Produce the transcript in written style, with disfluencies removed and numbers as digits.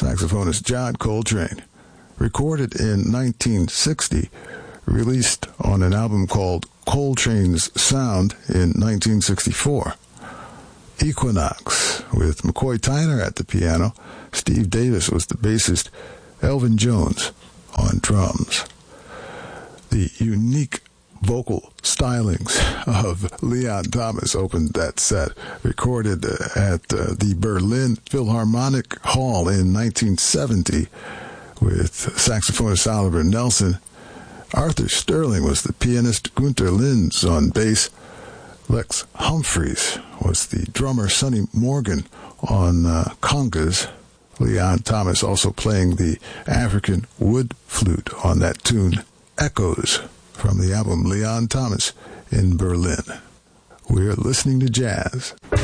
saxophonist John Coltrane. Recorded in 1960, released on an album called Coltrane's Sound in 1964. Equinox, with McCoy Tyner at the piano. Steve Davis was the bassist. Elvin Jones on drums. The unique vocal stylings of Leon Thomas opened that set, recorded at the Berlin Philharmonic Hall in 1970 with saxophonist Oliver Nelson. Arthur Sterling was the pianist, Gunther Linz on bass. Lex Humphreys was the drummer, Sonny Morgan on congas. Leon Thomas also playing the African wood flute on that tune, Echoes, from the album Leon Thomas in Berlin. We're listening to jazz.